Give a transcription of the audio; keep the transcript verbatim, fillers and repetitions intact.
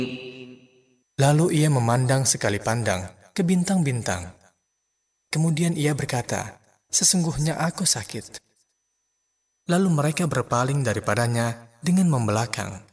Lalu ia memandang sekali pandang ke bintang-bintang. Kemudian ia berkata, "Sesungguhnya aku sakit." Lalu mereka berpaling daripadanya dengan membelakang.